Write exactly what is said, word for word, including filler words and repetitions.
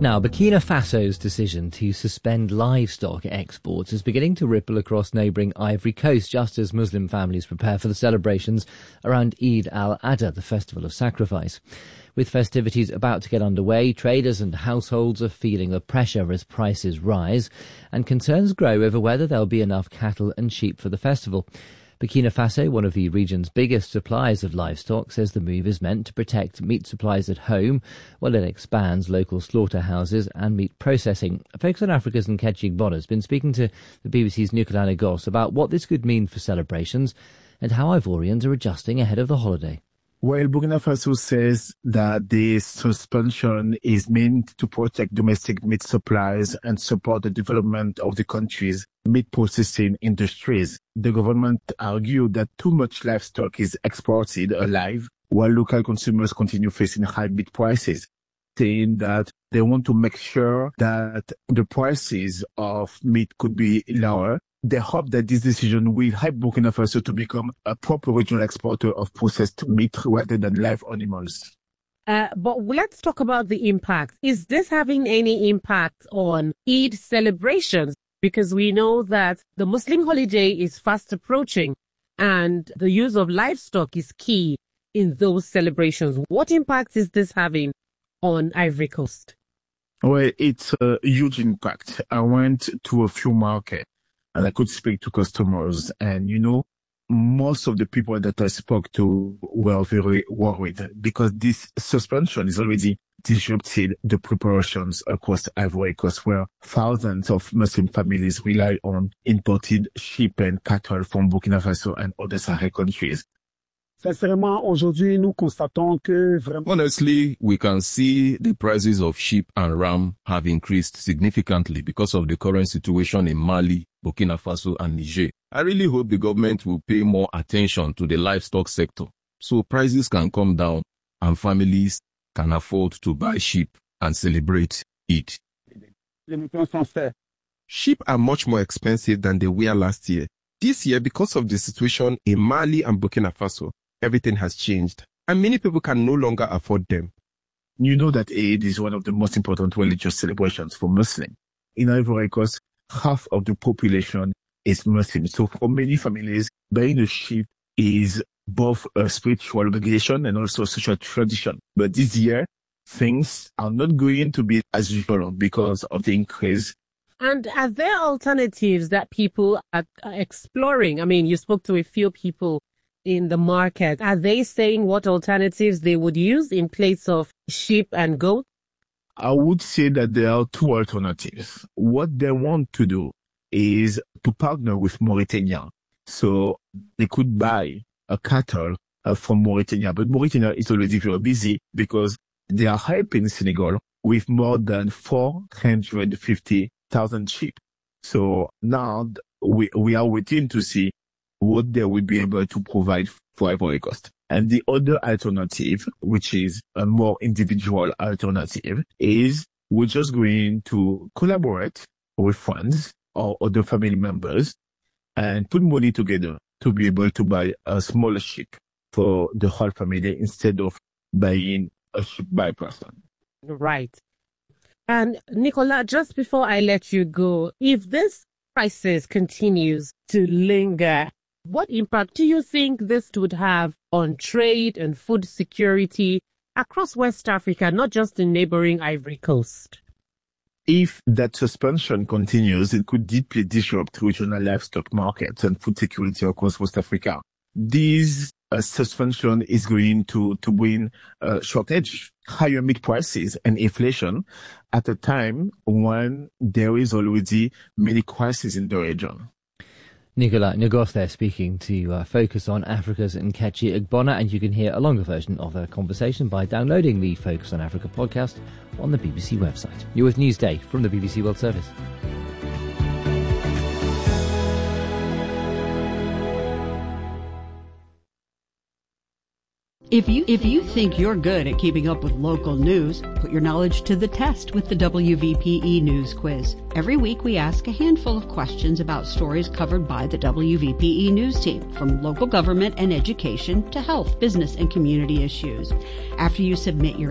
Now, Burkina Faso's decision to suspend livestock exports is beginning to ripple across neighbouring Ivory Coast, just as Muslim families prepare for the celebrations around Eid al-Adha, the festival of sacrifice. With festivities about to get underway, traders and households are feeling the pressure as prices rise, and concerns grow over whether there'll be enough cattle and sheep for the festival. Burkina Faso, one of the region's biggest suppliers of livestock, says the move is meant to protect meat supplies at home while it expands local slaughterhouses and meat processing. Focus on Africa's Nkechi Igbona has been speaking to the B B C's Nicolas Negos about what this could mean for celebrations and how Ivorians are adjusting ahead of the holiday. Well, Burkina Faso says that the suspension is meant to protect domestic meat supplies and support the development of the country's meat processing industries. The government argued that too much livestock is exported alive while local consumers continue facing high meat prices, saying that they want to make sure that the prices of meat could be lower. They hope that this decision will help Burkina Faso to become a proper regional exporter of processed meat rather than live animals. Uh, but let's talk about the impact. Is this having any impact on Eid celebrations? Because we know that the Muslim holiday is fast approaching and the use of livestock is key in those celebrations. What impact is this having on Ivory Coast? Well, it's a huge impact. I went to a few markets and I could speak to customers, and, you know, most of the people that I spoke to were very worried because this suspension is already disrupted the preparations across Ivory Coast, where thousands of Muslim families rely on imported sheep and cattle from Burkina Faso and other Sahel countries. Honestly, we can see the prices of sheep and ram have increased significantly because of the current situation in Mali, Burkina Faso, and Niger. I really hope the government will pay more attention to the livestock sector so prices can come down and families can afford to buy sheep and celebrate Eid. Sheep are much more expensive than they were last year. This year, because of the situation in Mali and Burkina Faso, everything has changed, and many people can no longer afford them. You know that Eid is one of the most important religious celebrations for Muslims. In Ivory Coast, half of the population is Muslim. So for many families, buying a sheep is both a spiritual obligation and also a social tradition. But this year, things are not going to be as usual because of the increase. And are there alternatives that people are exploring? I mean, you spoke to a few people in the market. Are they saying what alternatives they would use in place of sheep and goat? I would say that there are two alternatives. What they want to do is to partner with Mauritania. So they could buy a cattle uh, from Mauritania, but Mauritania is already very busy because they are helping Senegal with more than four hundred fifty thousand sheep. So now we, we are waiting to see what they will be able to provide for Ivory Coast. And the other alternative, which is a more individual alternative, is we're just going to collaborate with friends or other family members and put money together to be able to buy a smaller sheep for the whole family instead of buying a sheep by person. Right. And Nicolas, just before I let you go, if this crisis continues to linger, what impact do you think this would have on trade and food security across West Africa, not just in neighboring Ivory Coast? If that suspension continues, it could deeply disrupt regional livestock markets and food security across West Africa. This uh, suspension is going to, to bring a shortage, higher meat prices and inflation at a time when there is already many crises in the region. Nicolas Negos there speaking to uh, Focus on Africa's Nkechi Igbona, and you can hear a longer version of their conversation by downloading the Focus on Africa podcast on the B B C website. You're with Newsday from the B B C World Service. If you if you think you're good at keeping up with local news, put your knowledge to the test with the W V P E News Quiz. Every week we ask a handful of questions about stories covered by the W V P E News team, from local government and education to health, business, and community issues. After you submit your